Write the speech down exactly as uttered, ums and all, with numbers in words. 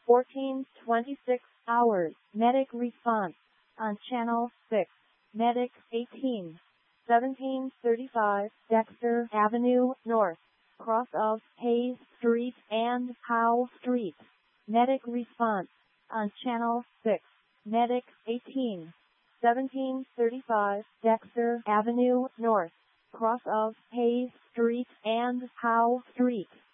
fourteen twenty-six hours. Medic response on channel six. Medic eighteen seventeen thirty-five Dexter Avenue North, cross of Hayes Street and Howe Street. Medic response on channel six. Medic eighteen seventeen thirty-five Dexter Avenue North, cross of Hayes Street and Howe Street.